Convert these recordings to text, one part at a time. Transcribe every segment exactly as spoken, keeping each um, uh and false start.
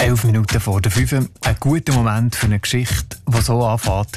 Elf Minuten vor der fünf. Ein guter Moment für eine Geschichte, die so anfängt,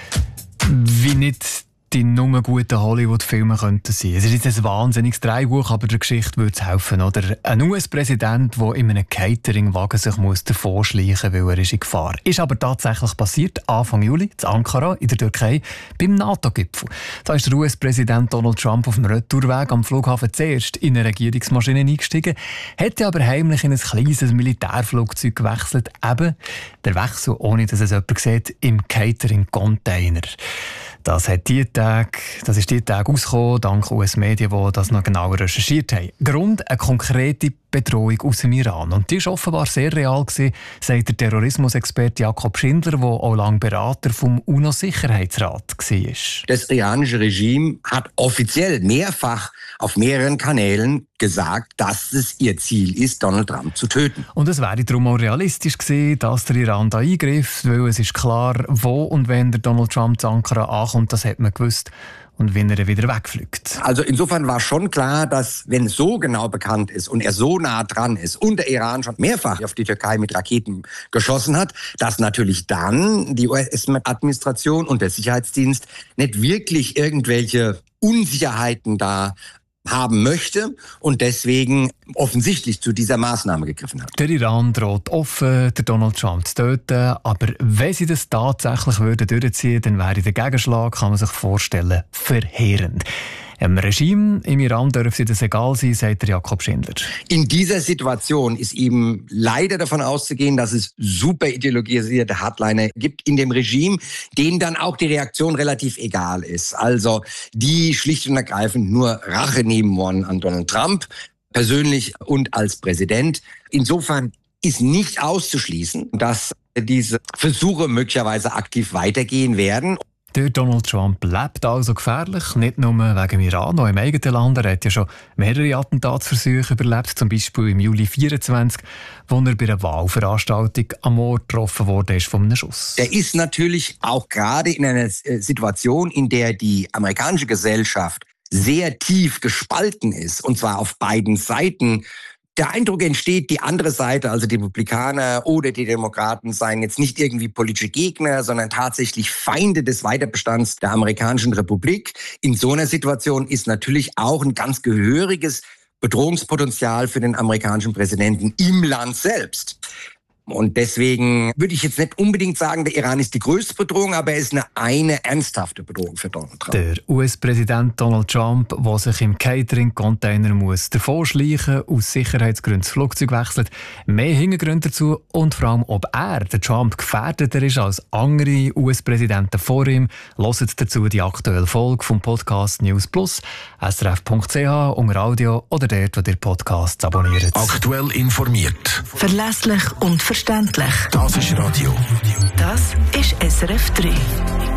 wie nicht die nur guten Hollywood-Filme könnten sein. Es ist jetzt ein wahnsinniges Drehbuch, aber der Geschichte würde es helfen. Oder ein U S-Präsident, der in einem Catering-Wagen sich muss davonschleichen muss, weil er ist in Gefahr. Ist aber tatsächlich passiert, Anfang Juli, in Ankara, in der Türkei, beim NATO-Gipfel. Da ist der U S-Präsident Donald Trump auf dem Retourweg am Flughafen zuerst in eine Regierungsmaschine eingestiegen, hätte aber heimlich in ein kleines Militärflugzeug gewechselt. Eben der Wechsel, ohne dass es jemand sieht, im Catering-Container. Das, hat die Tage, das ist die Tage rausgekommen, dank U S-Medien, die das noch genauer recherchiert haben. Grund: eine konkrete Bedrohung aus dem Iran. Und die war offenbar sehr real gewesen, sagt der Terrorismusexperte Jakob Schindler, der auch lange Berater vom U N O-Sicherheitsrat war. Das iranische Regime hat offiziell mehrfach auf mehreren Kanälen gesagt, dass es ihr Ziel ist, Donald Trump zu töten. Und es wäre darum auch realistisch gewesen, dass der Iran da eingreift, weil es ist klar, wo und wenn der Donald Trump zu Ankara ankommt, das hat man gewusst. Und wenn er wieder wegfliegt. Also insofern war schon klar, dass, wenn es so genau bekannt ist und er so nah dran ist und der Iran schon mehrfach auf die Türkei mit Raketen geschossen hat, dass natürlich dann die U S-Administration und der Sicherheitsdienst nicht wirklich irgendwelche Unsicherheiten da haben möchte und deswegen offensichtlich zu dieser Maßnahme gegriffen hat. Der Iran droht offen, der Donald Trump zu töten, aber wenn sie das tatsächlich würden durchziehen, dann wäre der Gegenschlag, kann man sich vorstellen, verheerend. Im Regime im Iran dürfte das egal sein, sagt der Jakob Schindler. In dieser Situation ist eben leider davon auszugehen, dass es super ideologisierte Hardliner gibt in dem Regime, denen dann auch die Reaktion relativ egal ist. Also die schlicht und ergreifend nur Rache nehmen wollen an Donald Trump, persönlich und als Präsident. Insofern ist nicht auszuschließen, dass diese Versuche möglicherweise aktiv weitergehen werden. Der Donald Trump lebt also gefährlich, nicht nur wegen dem Iran, auch im eigenen Land. Er hat ja schon mehrere Attentatsversuche überlebt, zum Beispiel im Juli vierundzwanzig, wo er bei einer Wahlveranstaltung am Mord getroffen wurde von einem Schuss. Er ist natürlich auch gerade in einer Situation, in der die amerikanische Gesellschaft sehr tief gespalten ist, und zwar auf beiden Seiten. Der Eindruck entsteht, die andere Seite, also die Republikaner oder die Demokraten, seien jetzt nicht irgendwie politische Gegner, sondern tatsächlich Feinde des Weiterbestands der amerikanischen Republik. In so einer Situation ist natürlich auch ein ganz gehöriges Bedrohungspotenzial für den amerikanischen Präsidenten im Land selbst. Und deswegen würde ich jetzt nicht unbedingt sagen, der Iran ist die größte Bedrohung, aber er ist eine, eine ernsthafte Bedrohung für Donald Trump. Der U S-Präsident Donald Trump, der sich im Catering-Container muss davonschleichen, aus Sicherheitsgründen das Flugzeug wechselt. Mehr Hintergründe dazu und vor allem, ob er, der Trump, gefährdeter ist als andere U S-Präsidenten vor ihm, hört dazu die aktuelle Folge vom Podcast News Plus, S R F Punkt C H, unter Audio oder dort, wo ihr Podcasts abonniert. Aktuell informiert. Verlässlich und verständlich. Das ist Radio. Das ist S R F drei.